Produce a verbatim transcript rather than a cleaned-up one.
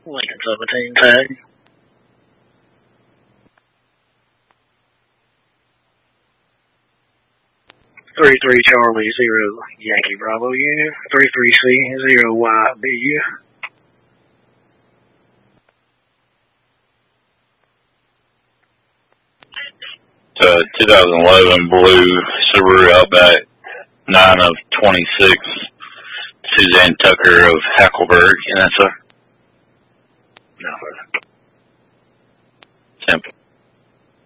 Lincoln seventeen tag. Three three Charlie zero Yankee Bravo U. Three three C zero Y B U. Uh, twenty eleven blue Subaru Outback, nine of twenty-six, Suzanne Tucker of Hackleburg, and that's a No. simple.